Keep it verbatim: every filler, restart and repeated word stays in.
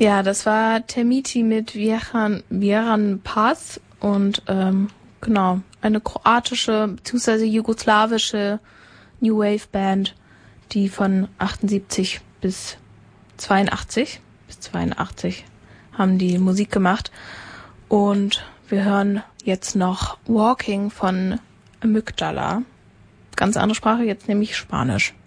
Ja, das war Termiti mit Vieran, Vieran Paz und ähm, genau, eine kroatische bzw. jugoslawische New Wave Band, die von achtundsiebzig bis zweiundachtzig bis zweiundachtzig haben die Musik gemacht. Und wir hören jetzt noch Walking von Amygdala. Ganz andere Sprache, jetzt nämlich Spanisch.